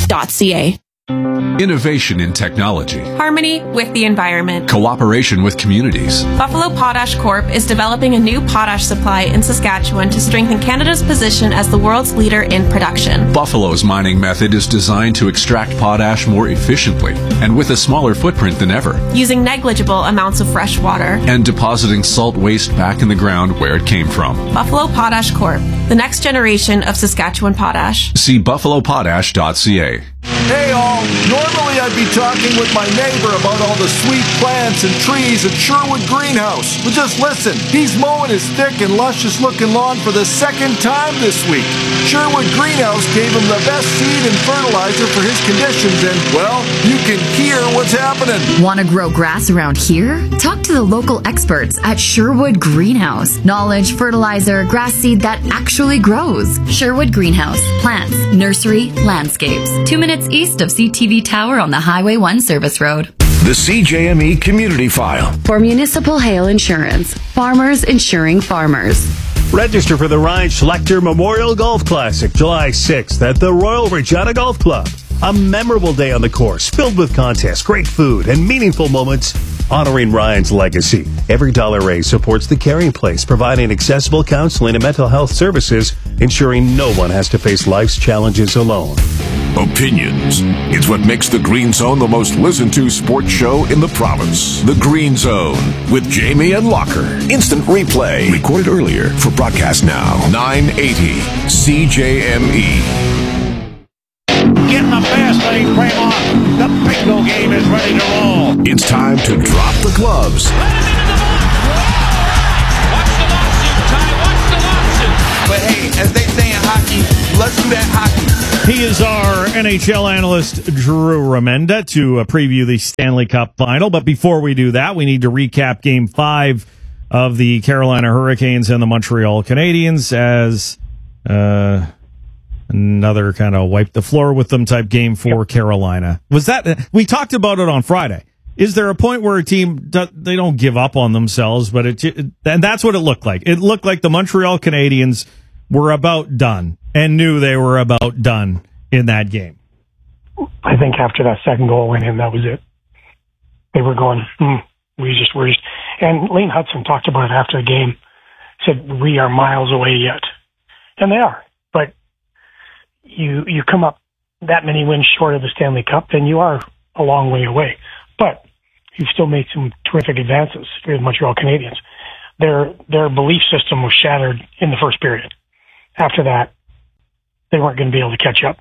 buffalopotash.ca. Innovation in technology. Harmony with the environment. Cooperation with communities. Buffalo Potash Corp. is developing a new potash supply in Saskatchewan to strengthen Canada's position as the world's leader in production. Buffalo's mining method is designed to extract potash more efficiently and with a smaller footprint than ever, using negligible amounts of fresh water and depositing salt waste back in the ground where it came from. Buffalo Potash Corp., the next generation of Saskatchewan potash. See buffalopotash.ca. Hey all, normally I'd be talking with my neighbor about all the sweet plants and trees at Sherwood Greenhouse. But just listen, he's mowing his thick and luscious looking lawn for the second time this week. Sherwood Greenhouse gave him the best seed and fertilizer for his conditions and, well, you can hear what's happening. Want to grow grass around here? Talk to the local experts at Sherwood Greenhouse. Knowledge, fertilizer, grass seed that actually grows. Sherwood Greenhouse. Plants, nursery, landscapes. 2 minutes east of CTV Tower on the Highway 1 Service Road. The CJME Community File. For municipal hail insurance. Farmers insuring farmers. Register for the Ryan Schlechter Memorial Golf Classic, July 6th at the Royal Regina Golf Club. A memorable day on the course, filled with contests, great food, and meaningful moments honoring Ryan's legacy. Every dollar raised supports the Caring Place, providing accessible counseling and mental health services, ensuring no one has to face life's challenges alone. Opinions. It's what makes the Green Zone the most listened to sports show in the province. The Green Zone with Jamie and Locker. Instant replay. Recorded earlier for broadcast now. 980 CJME. Getting the fast lane frame on. The bingo game is ready to roll. It's time to drop the gloves. Watch the lawsuit, Ty. Watch the lawsuit. But hey, as they say in hockey, let's do that hockey. He is our NHL analyst, Drew Remenda, to preview the Stanley Cup Final. But before we do that, we need to recap Game 5 of the Carolina Hurricanes and the Montreal Canadiens as another kind of wipe the floor with them type game for Carolina. Was that we talked about it on Friday? Is there a point where a team they don't give up on themselves, but and that's what it looked like. It looked like the Montreal Canadiens were about done and knew they were about done in that game. I think after that second goal went in, that was it. They were going, we're just, and Lane Hudson talked about it after the game, said, we are miles away yet. And they are, but you come up that many wins short of the Stanley Cup, then you are a long way away. But you've still made some terrific advances for the Montreal Canadiens. Their belief system was shattered in the first period. After that, they weren't going to be able to catch up.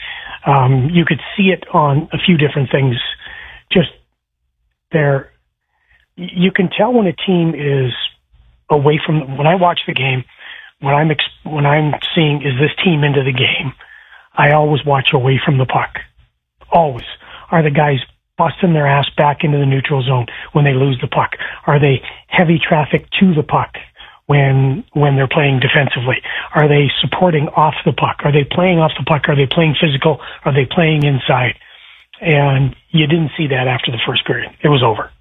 You could see it on a few different things. Just there, you can tell when a team is away from. When I watch the game, when I'm seeing is this team into the game, I always watch away from the puck. Always. Are the guys busting their ass back into the neutral zone when they lose the puck? Are they heavy traffic to the puck when they're playing defensively? Are they supporting off the puck? Are they playing off the puck? Are they playing physical? Are they playing inside? And you didn't see that after the first period. It was over.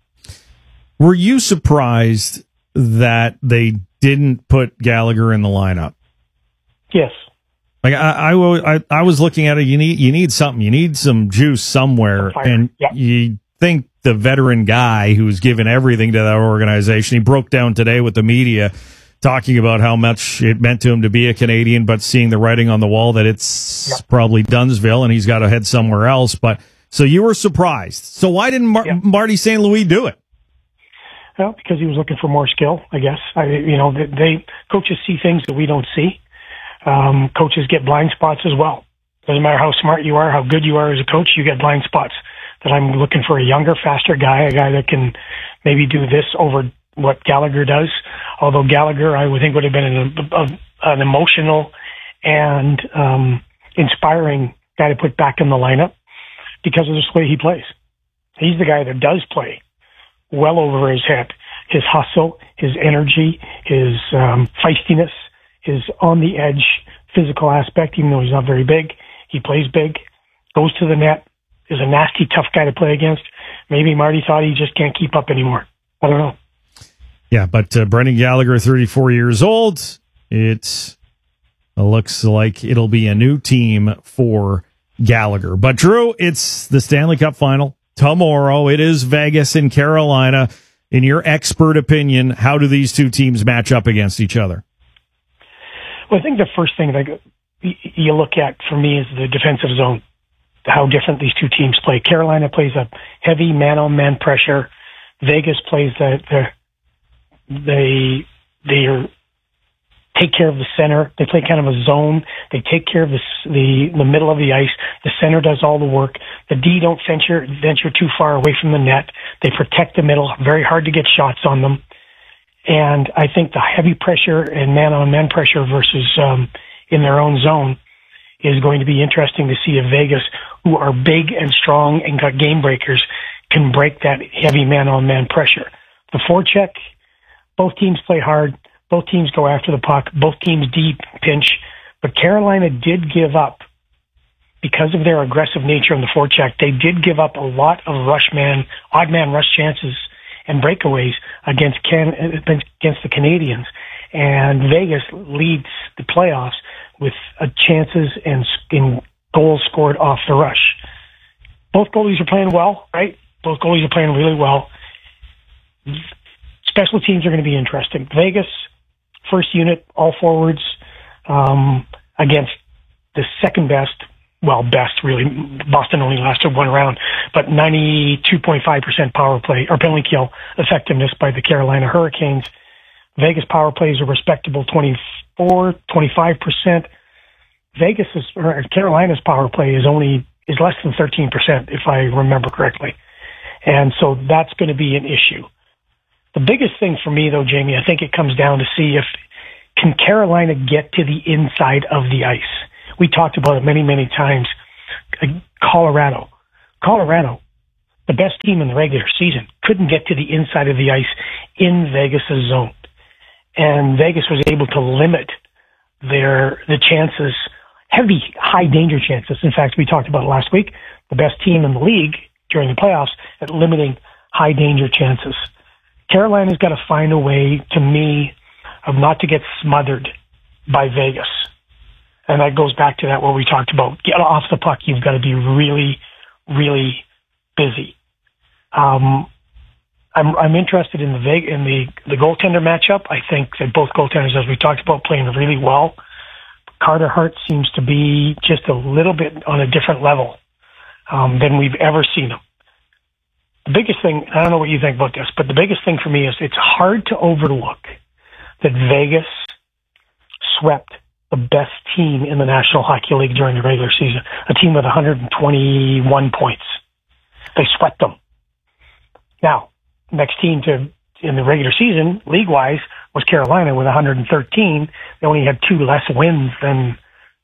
Were you surprised that they didn't put Gallagher in the lineup? Yes. Like I was looking at it. You need something. You need some juice somewhere, and you think the veteran guy who's given everything to that organization. He broke down today with the media, talking about how much it meant to him to be a Canadian, but seeing the writing on the wall that it's probably Dunsville and he's got to head somewhere else. But so you were surprised. So why didn't Marty St. Louis do it? Well, because he was looking for more skill, I guess. They coaches see things that we don't see. Coaches get blind spots as well. Doesn't matter how smart you are, how good you are as a coach, you get blind spots. That I'm looking for a younger, faster guy, a guy that can maybe do this over what Gallagher does. Although Gallagher, I would think, would have been an emotional and inspiring guy to put back in the lineup because of the way he plays. He's the guy that does play well over his head. His hustle, his energy, his feistiness, his on-the-edge physical aspect, even though he's not very big. He plays big, goes to the net, is a nasty, tough guy to play against. Maybe Marty thought he just can't keep up anymore. I don't know. Yeah, but Brendan Gallagher, 34 years old. It looks like it'll be a new team for Gallagher. But Drew, it's the Stanley Cup final tomorrow. It is Vegas and Carolina. In your expert opinion, how do these two teams match up against each other? Well, I think the first thing that you look at for me is the defensive zone, how different these two teams play. Carolina plays a heavy man-on-man pressure. Vegas plays they take care of the center. They play kind of a zone. They take care of the middle of the ice. The center does all the work. The D don't venture too far away from the net. They protect the middle. Very hard to get shots on them. And I think the heavy pressure and man-on-man pressure versus in their own zone is going to be interesting to see if Vegas, who are big and strong and got game breakers, can break that heavy man-on-man pressure. The forecheck, both teams play hard. Both teams go after the puck. Both teams deep pinch. But Carolina did give up, because of their aggressive nature in the forecheck, they did give up a lot of odd man rush chances and breakaways against the Canadians. And Vegas leads the playoffs with chances and goals scored off the rush. Both goalies are playing well, right? Both goalies are playing really well. Special teams are going to be interesting. Vegas, first unit, all forwards, against the second best, best really. Boston only lasted one round, but 92.5% power play or penalty kill effectiveness by the Carolina Hurricanes. Vegas power plays a respectable 25%. Carolina's power play is less than 13%, if I remember correctly. And so that's going to be an issue. The biggest thing for me, though, Jamie, I think it comes down to see can Carolina get to the inside of the ice. We talked about it many, many times. Colorado, the best team in the regular season, couldn't get to the inside of the ice in Vegas' zone. And Vegas was able to limit the chances, heavy, high danger chances. In fact, we talked about it last week, the best team in the league during the playoffs at limiting high danger chances. Carolina's got to find a way, to me, of not to get smothered by Vegas. And that goes back to that what we talked about. Get off the puck. You've got to be really, really busy. I'm interested in the goaltender matchup. I think that both goaltenders, as we talked about, playing really well. Carter Hart seems to be just a little bit on a different level than we've ever seen him. The biggest thing, I don't know what you think about this, but the biggest thing for me is it's hard to overlook that Vegas swept the best team in the National Hockey League during the regular season, a team with 121 points. They swept them. Now, next team in the regular season, league-wise, was Carolina with 113. They only had 2 less wins than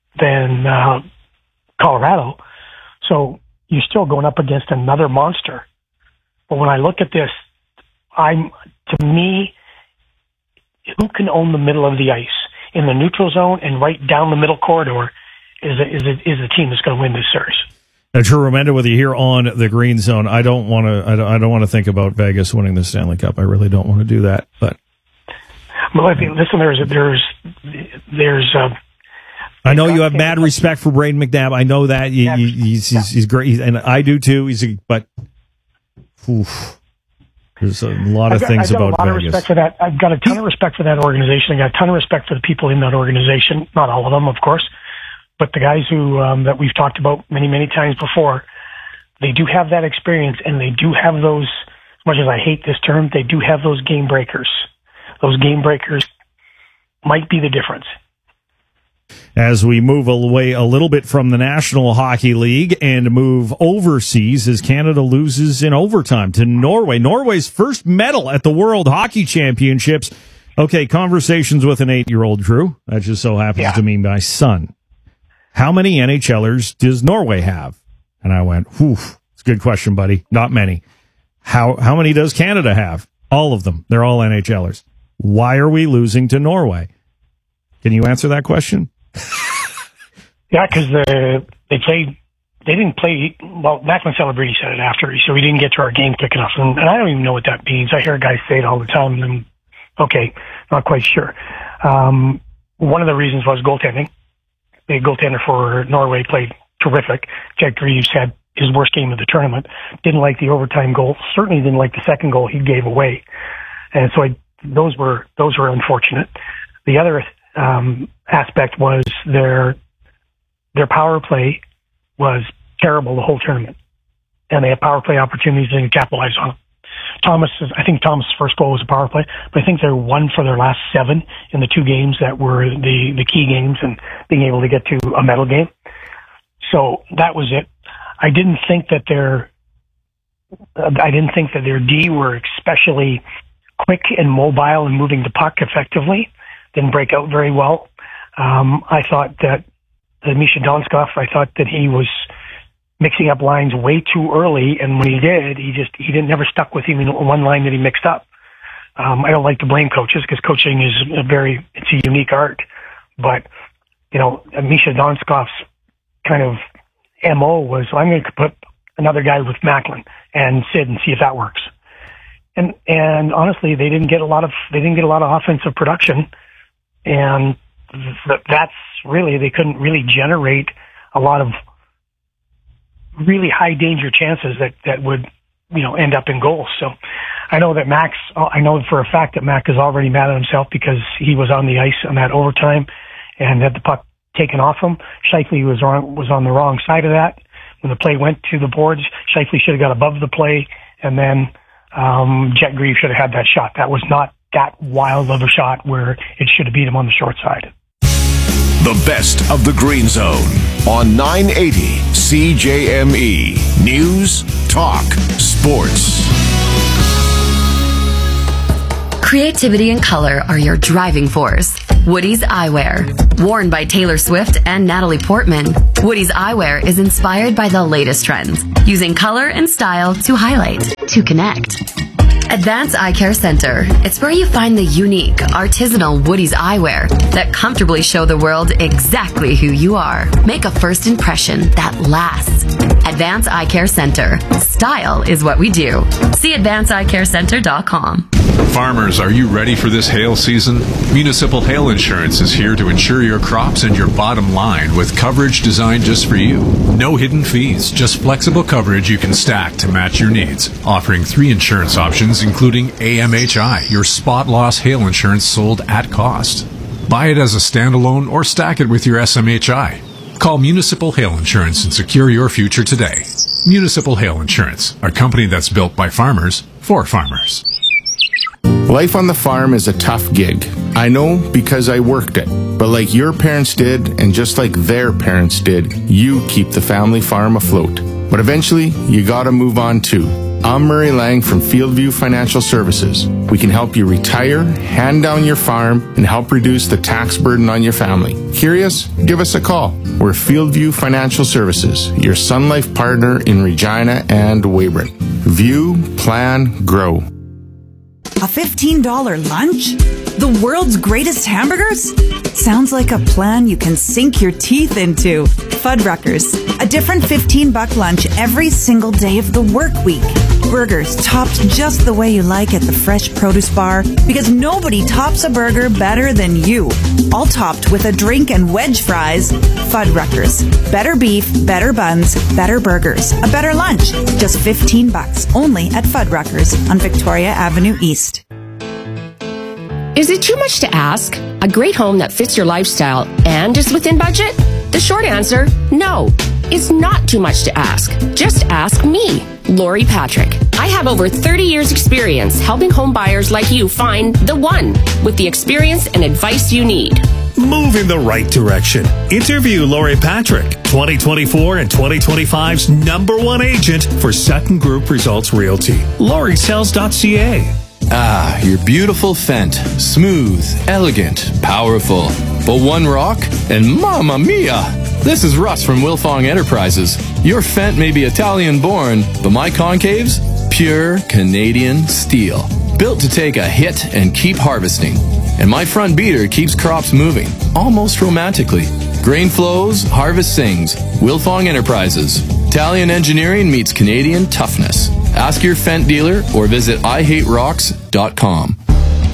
Colorado. So you're still going up against another monster. But when I look at this, to me, who can own the middle of the ice in the neutral zone and right down the middle corridor is the team that's going to win this series. Now, Drew Remenda with you here on the Green Zone. I don't want to think about Vegas winning the Stanley Cup. I really don't want to do that. But listen, there's. I know you have mad respect for Braden McNabb. I know that he's great, and I do too. But there's a lot of things about Vegas. I've got a lot of respect for that. I've got a ton of respect for that organization. I got a ton of respect for the people in that organization. Not all of them, of course, but the guys who that we've talked about many, many times before. They do have that experience, and they do have those. As much as I hate this term, they do have those game breakers. Those game breakers might be the difference. As we move away a little bit from the National Hockey League and move overseas as Canada loses in overtime to Norway. Norway's first medal at the World Hockey Championships. Okay, conversations with an 8-year-old, Drew. That just so happens to be my son. How many NHLers does Norway have? And I went, it's a good question, buddy. Not many. How many does Canada have? All of them. They're all NHLers. Why are we losing to Norway? Can you answer that question? Yeah, because they didn't play. Well, Macklin Celebrity said it after, so we didn't get to our game quick enough, and I don't even know what that means. I hear guys say it all the time, and okay, not quite sure. One of the reasons was goaltending. The goaltender for Norway played terrific. Jack Greaves had his worst game of the tournament. Didn't like the overtime goal. Certainly didn't like the second goal he gave away. And so those were unfortunate. The other aspect was their power play was terrible the whole tournament, and they had power play opportunities and capitalized on them. I think Thomas's first goal was a power play, but I think they're 1 for their last 7 in the 2 games that were the key games and being able to get to a medal game. So that was it. I didn't think that their D were especially quick and mobile and moving the puck effectively. Didn't break out very well. I thought that Misha Donskov, I thought that he was mixing up lines way too early, and when he did, he never stuck with him in one line that he mixed up. I don't like to blame coaches because coaching is it's a unique art, but Misha Donskov's kind of MO was, I'm going to put another guy with Macklin and Sid and see if that works. And honestly, they didn't get a lot of offensive production, and that's really, they couldn't really generate a lot of really high danger chances that would, end up in goals. So I know for a fact that Mac is already mad at himself because he was on the ice on that overtime and had the puck taken off him. Scheifele was on the wrong side of that. When the play went to the boards, Scheifele should have got above the play, and then Jet Greaves should have had that shot. That was not that wild of a shot where it should have beat him on the short side. The best of the Green Zone on 980 CJME. News, talk, sports. Creativity and color are your driving force. Woody's Eyewear. Worn by Taylor Swift and Natalie Portman, Woody's Eyewear is inspired by the latest trends, using color and style to highlight, to connect. Advance Eye Care Center. It's where you find the unique, artisanal Woody's eyewear that comfortably show the world exactly who you are. Make a first impression that lasts. Advance Eye Care Center. Style is what we do. See advanceeyecarecenter.com. Farmers, are you ready for this hail season? Municipal Hail Insurance is here to insure your crops and your bottom line with coverage designed just for you. No hidden fees, just flexible coverage you can stack to match your needs. Offering 3 insurance options, including AMHI, your spot loss hail insurance sold at cost. Buy it as a standalone or stack it with your SMHI. Call Municipal Hail Insurance and secure your future today. Municipal Hail Insurance, a company that's built by farmers for farmers. Life on the farm is a tough gig. I know because I worked it. But like your parents did, and just like their parents did, you keep the family farm afloat. But eventually, you gotta move on too. I'm Murray Lang from Fieldview Financial Services. We can help you retire, hand down your farm, and help reduce the tax burden on your family. Curious? Give us a call. We're Fieldview Financial Services, your Sun Life partner in Regina and Weyburn. View, plan, grow. A $15 lunch? The world's greatest hamburgers? Sounds like a plan you can sink your teeth into. Fuddruckers, a different $15 lunch every single day of the work week. Burgers topped just the way you like at the Fresh Produce Bar, because nobody tops a burger better than you. All topped with a drink and wedge fries. Fuddruckers. Better beef, better buns, better burgers. A better lunch. Just $15 only at Fuddruckers on Victoria Avenue East. Is it too much to ask? A great home that fits your lifestyle and is within budget? The short answer, no. It's not too much to ask. Just ask me, Lori Patrick. I have over 30 years experience helping home buyers like you find the one with the experience and advice you need. Move in the right direction. Interview Lori Patrick, 2024 and 2025's #1 agent for Sutton Group Results Realty. LoriSells.ca. Ah, your beautiful Fendt. Smooth, elegant, powerful. But one rock, and mamma mia! This is Russ from Wilfong Enterprises. Your Fendt may be Italian-born, but my concaves? Pure Canadian steel. Built to take a hit and keep harvesting. And my front beater keeps crops moving, almost romantically. Grain flows, harvest sings. Wilfong Enterprises. Italian engineering meets Canadian toughness. Ask your Fendt dealer or visit IHateRocks.com.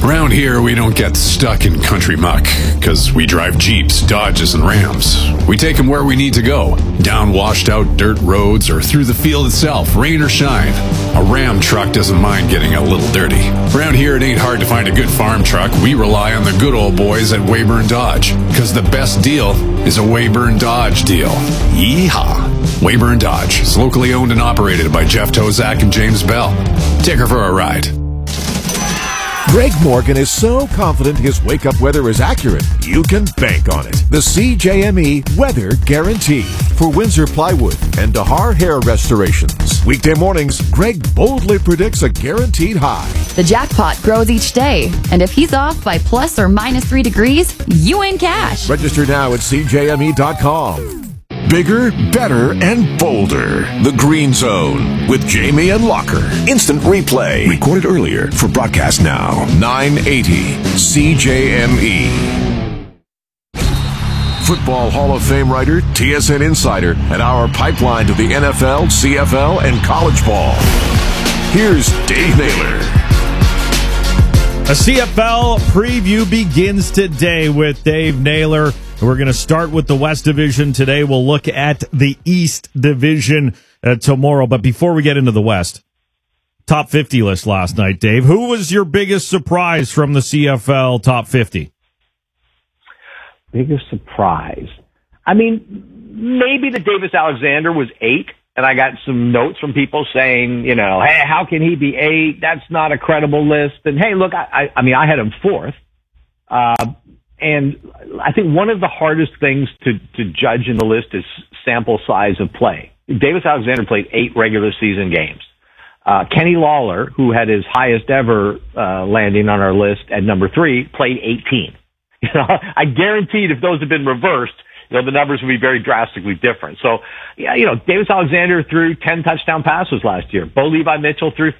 Around here, we don't get stuck in country muck, because we drive Jeeps, Dodges, and Rams. We take them where we need to go, down washed-out dirt roads or through the field itself, rain or shine. A Ram truck doesn't mind getting a little dirty. Around here, it ain't hard to find a good farm truck. We rely on the good old boys at Weyburn Dodge, because the best deal is a Weyburn Dodge deal. Yeehaw! Weyburn Dodge is locally owned and operated by Jeff Tozak and James Bell. Take her for a ride. Greg Morgan is so confident his wake-up weather is accurate, you can bank on it. The CJME Weather Guarantee for Windsor Plywood and Dahar Hair Restorations. Weekday mornings, Greg boldly predicts a guaranteed high. The jackpot grows each day, and if he's off by plus or minus 3 degrees, you win cash. Register now at CJME.com. Bigger, better, and bolder. The Green Zone with Jamie and Locker. Instant replay. Recorded earlier for broadcast now. 980 CJME. Football Hall of Fame writer, TSN insider, and our pipeline to the NFL, CFL, and college ball. Here's Dave Naylor. A CFL preview begins today with Dave Naylor. We're going to start with the West Division today. We'll look at the East Division tomorrow. But before we get into the West, top 50 list last night, Dave. Who was your biggest surprise from the CFL top 50? Biggest surprise? I mean, maybe the Davis Alexander was 8. And I got some notes from people saying, you know, hey, how can he be 8? That's not a credible list. And hey, look, I mean, I had him 4th. And I think one of the hardest things to judge in the list is sample size of play. Davis Alexander played 8 regular season games. Kenny Lawler, who had his highest ever landing on our list at number 3, played 18. You know, I guaranteed if those had been reversed, you know, the numbers would be very drastically different. So, yeah, you know, Davis Alexander threw 10 touchdown passes last year. Bo Levi Mitchell threw